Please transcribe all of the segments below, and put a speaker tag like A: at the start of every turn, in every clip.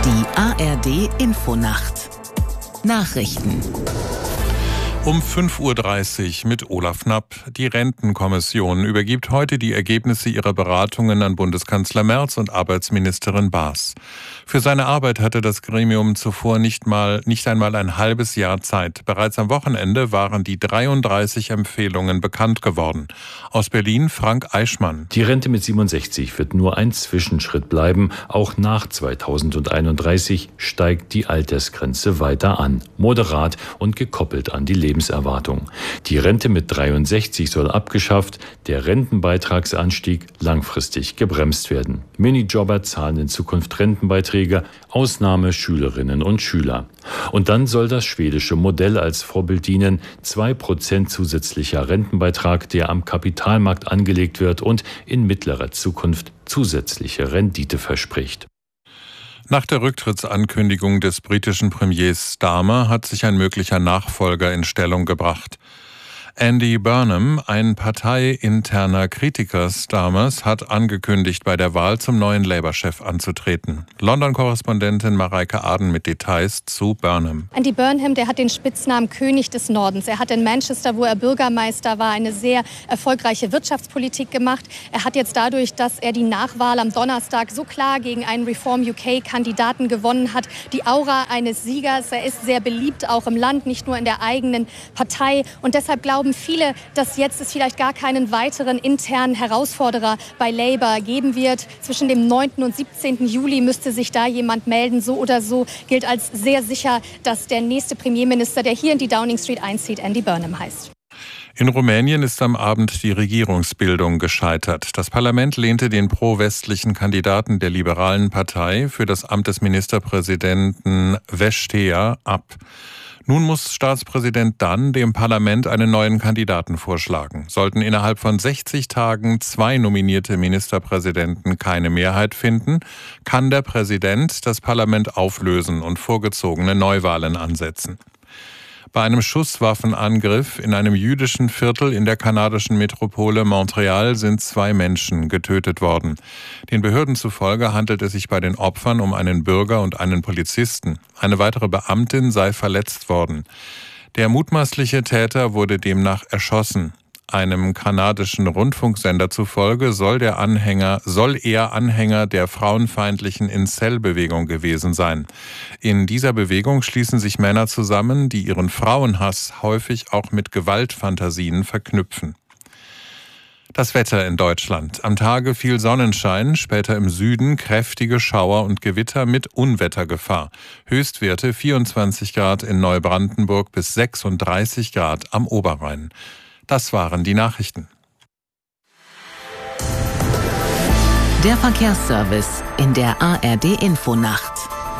A: Die ARD Infonacht. Nachrichten.
B: Um 5:30 Uhr mit Olaf Knapp. Die Rentenkommission übergibt heute die Ergebnisse ihrer Beratungen an Bundeskanzler Merz und Arbeitsministerin Baas. Für seine Arbeit hatte das Gremium zuvor nicht einmal ein halbes Jahr Zeit. Bereits am Wochenende waren die 33 Empfehlungen bekannt geworden. Aus Berlin Frank Eichmann.
C: Die Rente mit 67 wird nur ein Zwischenschritt bleiben. Auch nach 2031 steigt die Altersgrenze weiter an. Moderat und gekoppelt an die Lebenserwartung. Die Rente mit 63 soll abgeschafft, der Rentenbeitragsanstieg langfristig gebremst werden. Minijobber zahlen in Zukunft Rentenbeiträge, Ausnahme Schülerinnen und Schüler. Und dann soll das schwedische Modell als Vorbild dienen, 2% zusätzlicher Rentenbeitrag, der am Kapitalmarkt angelegt wird und in mittlerer Zukunft zusätzliche Rendite verspricht.
B: Nach der Rücktrittsankündigung des britischen Premiers Starmer hat sich ein möglicher Nachfolger in Stellung gebracht. Andy Burnham, ein parteiinterner Kritiker Starmers, hat angekündigt, bei der Wahl zum neuen Labour-Chef anzutreten. London-Korrespondentin Mareike Aden mit Details zu Burnham.
D: Andy Burnham, der hat den Spitznamen König des Nordens. Er hat in Manchester, wo er Bürgermeister war, eine sehr erfolgreiche Wirtschaftspolitik gemacht. Er hat jetzt dadurch, dass er die Nachwahl am Donnerstag so klar gegen einen Reform-UK-Kandidaten gewonnen hat, die Aura eines Siegers. Er ist sehr beliebt, auch im Land, nicht nur in der eigenen Partei. Und deshalb glauben viele, dass jetzt es vielleicht gar keinen weiteren internen Herausforderer bei Labour geben wird. Zwischen dem 9. und 17. Juli müsste sich da jemand melden. So oder so gilt als sehr sicher, dass der nächste Premierminister, der hier in die Downing Street einzieht, Andy Burnham heißt.
B: In Rumänien ist am Abend die Regierungsbildung gescheitert. Das Parlament lehnte den pro-westlichen Kandidaten der liberalen Partei für das Amt des Ministerpräsidenten Vestea ab. Nun muss Staatspräsident dann dem Parlament einen neuen Kandidaten vorschlagen. Sollten innerhalb von 60 Tagen 2 nominierte Ministerpräsidenten keine Mehrheit finden, kann der Präsident das Parlament auflösen und vorgezogene Neuwahlen ansetzen. Bei einem Schusswaffenangriff in einem jüdischen Viertel in der kanadischen Metropole Montreal sind 2 Menschen getötet worden. Den Behörden zufolge handelt es sich bei den Opfern um einen Bürger und einen Polizisten. Eine weitere Beamtin sei verletzt worden. Der mutmaßliche Täter wurde demnach erschossen. Einem kanadischen Rundfunksender zufolge soll er Anhänger der frauenfeindlichen Incel-Bewegung gewesen sein. In dieser Bewegung schließen sich Männer zusammen, die ihren Frauenhass häufig auch mit Gewaltfantasien verknüpfen. Das Wetter in Deutschland. Am Tage viel Sonnenschein, später im Süden kräftige Schauer und Gewitter mit Unwettergefahr. Höchstwerte 24 Grad in Neubrandenburg bis 36 Grad am Oberrhein. Das waren die Nachrichten.
A: Der Verkehrsservice in der ARD Infonacht.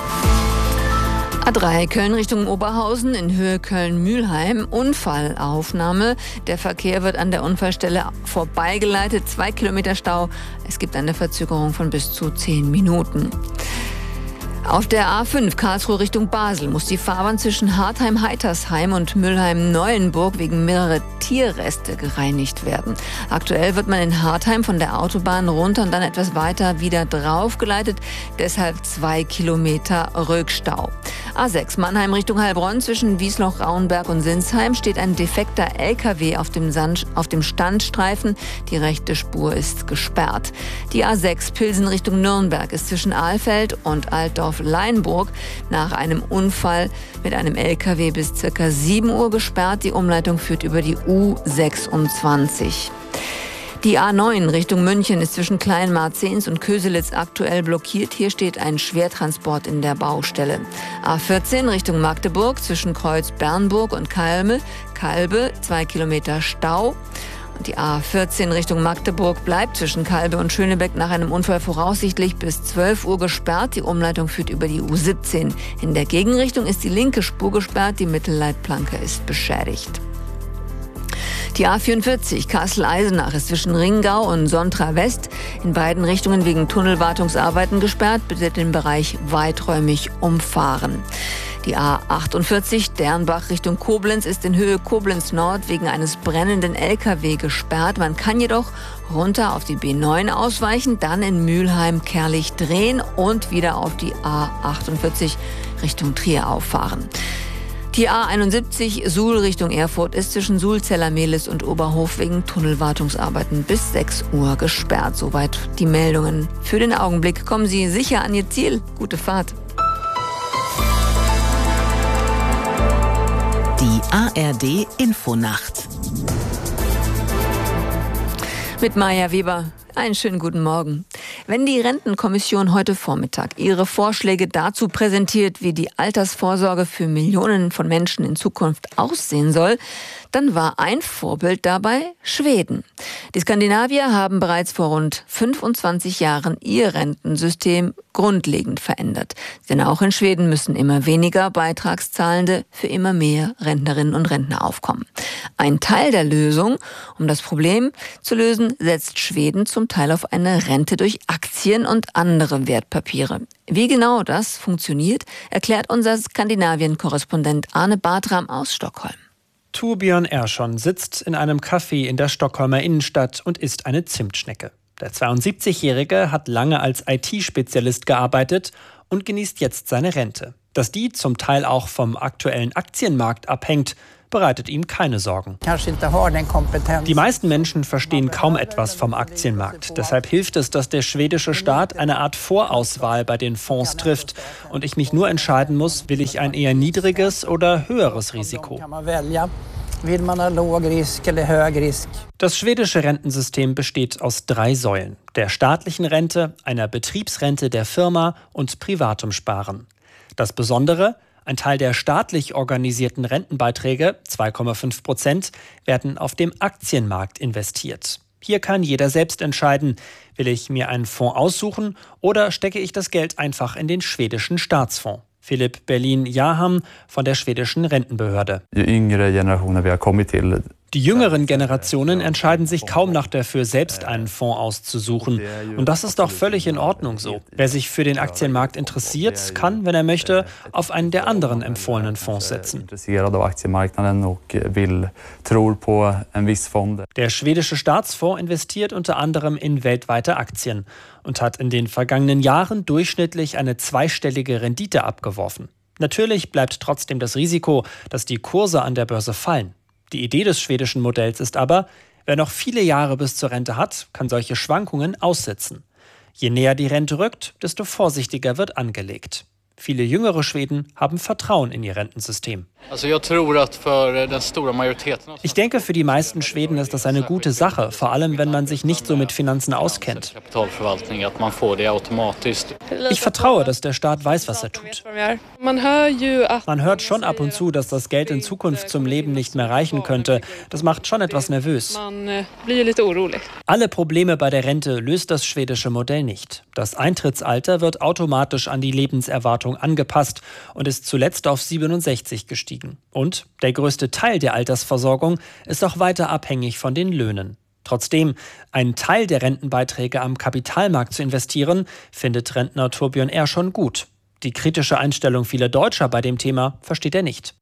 E: A3 Köln Richtung Oberhausen in Höhe Köln-Mülheim. Unfallaufnahme. Der Verkehr wird an der Unfallstelle vorbeigeleitet. 2 Kilometer Stau. Es gibt eine Verzögerung von bis zu 10 Minuten. Auf der A5 Karlsruhe Richtung Basel muss die Fahrbahn zwischen Hartheim-Heitersheim und Mülheim-Neuenburg wegen mehrerer Tierreste gereinigt werden. Aktuell wird man in Hartheim von der Autobahn runter und dann etwas weiter wieder draufgeleitet. Deshalb 2 Kilometer Rückstau. A6 Mannheim Richtung Heilbronn zwischen Wiesloch-Rauenberg und Sinsheim steht ein defekter LKW auf dem Standstreifen. Die rechte Spur ist gesperrt. Die A6 Pilsen Richtung Nürnberg ist zwischen Ahlfeld und Altdorf-Leinburg nach einem Unfall mit einem LKW bis ca. 7 Uhr gesperrt. Die Umleitung führt über die U26. Die A9 Richtung München ist zwischen Kleinmarzens und Köselitz aktuell blockiert. Hier steht ein Schwertransport in der Baustelle. A14 Richtung Magdeburg zwischen Kreuz-Bernburg und Kalbe 2 Kilometer Stau. Und die A14 Richtung Magdeburg bleibt zwischen Kalbe und Schönebeck nach einem Unfall voraussichtlich bis 12 Uhr gesperrt. Die Umleitung führt über die U17. In der Gegenrichtung ist die linke Spur gesperrt, die Mittelleitplanke ist beschädigt. Die A44 Kassel-Eisenach ist zwischen Ringau und Sontra West in beiden Richtungen wegen Tunnelwartungsarbeiten gesperrt. Bitte den Bereich weiträumig umfahren. Die A48 Dernbach Richtung Koblenz ist in Höhe Koblenz Nord wegen eines brennenden LKW gesperrt. Man kann jedoch runter auf die B9 ausweichen, dann in Mülheim-Kerlich drehen und wieder auf die A48 Richtung Trier auffahren. Die A71 Suhl Richtung Erfurt ist zwischen Suhl-Zellermehlis und Oberhof wegen Tunnelwartungsarbeiten bis 6 Uhr gesperrt. Soweit die Meldungen. Für den Augenblick kommen Sie sicher an Ihr Ziel. Gute Fahrt.
A: Die ARD Infonacht.
E: Mit Maja Weber. Einen schönen guten Morgen. Wenn die Rentenkommission heute Vormittag ihre Vorschläge dazu präsentiert, wie die Altersvorsorge für Millionen von Menschen in Zukunft aussehen soll, dann war ein Vorbild dabei Schweden. Die Skandinavier haben bereits vor rund 25 Jahren ihr Rentensystem grundlegend verändert. Denn auch in Schweden müssen immer weniger Beitragszahlende für immer mehr Rentnerinnen und Rentner aufkommen. Ein Teil der Lösung, um das Problem zu lösen, setzt Schweden zum Teil auf eine Rente durch Aktien und andere Wertpapiere. Wie genau das funktioniert, erklärt unser Skandinavien-Korrespondent Arne Bartram aus Stockholm.
F: Torbjörn Ersson sitzt in einem Café in der Stockholmer Innenstadt und isst eine Zimtschnecke. Der 72-Jährige hat lange als IT-Spezialist gearbeitet und genießt jetzt seine Rente. Dass die zum Teil auch vom aktuellen Aktienmarkt abhängt, bereitet ihm keine Sorgen. Die meisten Menschen verstehen kaum etwas vom Aktienmarkt. Deshalb hilft es, dass der schwedische Staat eine Art Vorauswahl bei den Fonds trifft und ich mich nur entscheiden muss, will ich ein eher niedriges oder höheres Risiko. Das schwedische Rentensystem besteht aus 3 Säulen: der staatlichen Rente, einer Betriebsrente der Firma und privatem Sparen. Das Besondere: ein Teil der staatlich organisierten Rentenbeiträge, 2,5%, werden auf dem Aktienmarkt investiert. Hier kann jeder selbst entscheiden, will ich mir einen Fonds aussuchen oder stecke ich das Geld einfach in den schwedischen Staatsfonds. Philipp Berlin-Jaham von der schwedischen Rentenbehörde. Die jüngeren Generationen entscheiden sich kaum noch dafür, selbst einen Fonds auszusuchen. Und das ist auch völlig in Ordnung so. Wer sich für den Aktienmarkt interessiert, kann, wenn er möchte, auf einen der anderen empfohlenen Fonds setzen. Der schwedische Staatsfonds investiert unter anderem in weltweite Aktien und hat in den vergangenen Jahren durchschnittlich eine zweistellige Rendite abgeworfen. Natürlich bleibt trotzdem das Risiko, dass die Kurse an der Börse fallen. Die Idee des schwedischen Modells ist aber, wer noch viele Jahre bis zur Rente hat, kann solche Schwankungen aussitzen. Je näher die Rente rückt, desto vorsichtiger wird angelegt. Viele jüngere Schweden haben Vertrauen in ihr Rentensystem. Ich denke, für die meisten Schweden ist das eine gute Sache, vor allem wenn man sich nicht so mit Finanzen auskennt. Ich vertraue, dass der Staat weiß, was er tut. Man hört schon ab und zu, dass das Geld in Zukunft zum Leben nicht mehr reichen könnte. Das macht schon etwas nervös. Alle Probleme bei der Rente löst das schwedische Modell nicht. Das Eintrittsalter wird automatisch an die Lebenserwartung angepasst und ist zuletzt auf 67 gestiegen. Und der größte Teil der Altersversorgung ist auch weiter abhängig von den Löhnen. Trotzdem, einen Teil der Rentenbeiträge am Kapitalmarkt zu investieren, findet Rentner Torbjörn Ersson gut. Die kritische Einstellung vieler Deutscher bei dem Thema versteht er nicht.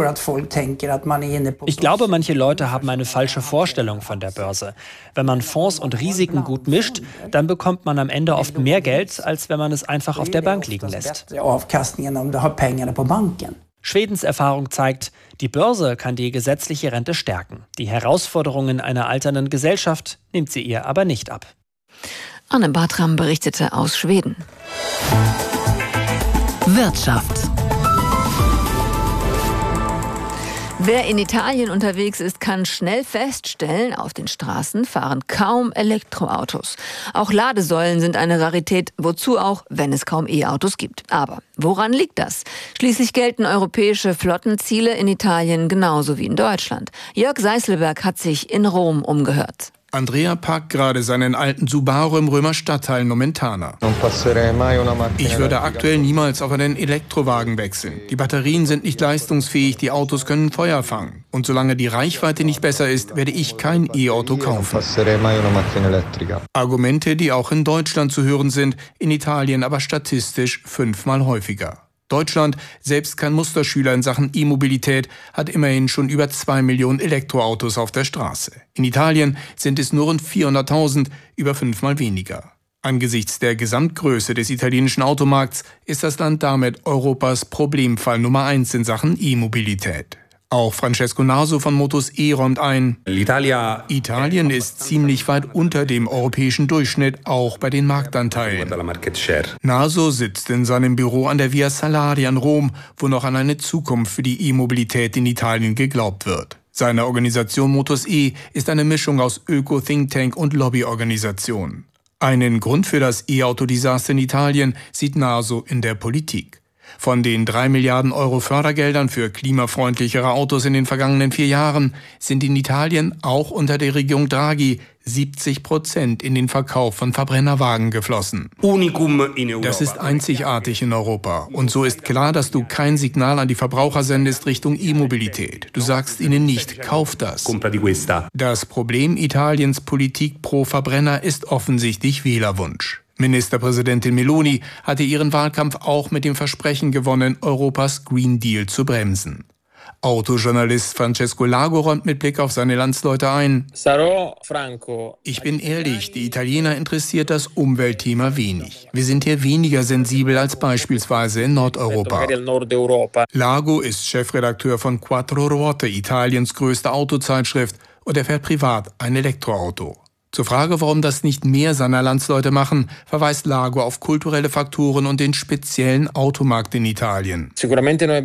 F: Ich glaube, manche Leute haben eine falsche Vorstellung von der Börse. Wenn man Fonds und Risiken gut mischt, dann bekommt man am Ende oft mehr Geld, als wenn man es einfach auf der Bank liegen lässt. Schwedens Erfahrung zeigt, die Börse kann die gesetzliche Rente stärken. Die Herausforderungen einer alternden Gesellschaft nimmt sie ihr aber nicht ab.
E: Arne Bartram berichtete aus Schweden.
A: Wirtschaft.
E: Wer in Italien unterwegs ist, kann schnell feststellen, auf den Straßen fahren kaum Elektroautos. Auch Ladesäulen sind eine Rarität, wozu auch, wenn es kaum E-Autos gibt. Aber woran liegt das? Schließlich gelten europäische Flottenziele in Italien genauso wie in Deutschland. Jörg Seißelberg hat sich in Rom umgehört.
G: Andrea parkt gerade seinen alten Subaru im Römer Stadtteil Nomentana. Ich würde aktuell niemals auf einen Elektrowagen wechseln. Die Batterien sind nicht leistungsfähig, die Autos können Feuer fangen. Und solange die Reichweite nicht besser ist, werde ich kein E-Auto kaufen. Argumente, die auch in Deutschland zu hören sind, in Italien aber statistisch 5-mal häufiger. Deutschland, selbst kein Musterschüler in Sachen E-Mobilität, hat immerhin schon über 2 Millionen Elektroautos auf der Straße. In Italien sind es nur rund 400.000, über 5-mal weniger. Angesichts der Gesamtgröße des italienischen Automarkts ist das Land damit Europas Problemfall Nummer 1 in Sachen E-Mobilität. Auch Francesco Naso von Motus E räumt ein: Italien ist ziemlich weit unter dem europäischen Durchschnitt, auch bei den Marktanteilen. Naso sitzt in seinem Büro an der Via Salaria in Rom, wo noch an eine Zukunft für die E-Mobilität in Italien geglaubt wird. Seine Organisation Motus E ist eine Mischung aus Öko-Thinktank und Lobbyorganisation. Einen Grund für das E-Auto-Desaster in Italien sieht Naso in der Politik. Von den 3 Milliarden Euro Fördergeldern für klimafreundlichere Autos in den vergangenen 4 Jahren sind in Italien auch unter der Regierung Draghi 70% in den Verkauf von Verbrennerwagen geflossen. Das ist einzigartig in Europa. Und so ist klar, dass du kein Signal an die Verbraucher sendest Richtung E-Mobilität. Du sagst ihnen nicht, kauf das. Das Problem Italiens Politik pro Verbrenner ist offensichtlich Wählerwunsch. Ministerpräsidentin Meloni hatte ihren Wahlkampf auch mit dem Versprechen gewonnen, Europas Green Deal zu bremsen. Autojournalist Francesco Lago räumt mit Blick auf seine Landsleute ein: Ich bin ehrlich, die Italiener interessiert das Umweltthema wenig. Wir sind hier weniger sensibel als beispielsweise in Nordeuropa. Lago ist Chefredakteur von Quattro Ruote, Italiens größte Autozeitschrift, und er fährt privat ein Elektroauto. Zur Frage, warum das nicht mehr seiner Landsleute machen, verweist Lago auf kulturelle Faktoren und den speziellen Automarkt in Italien.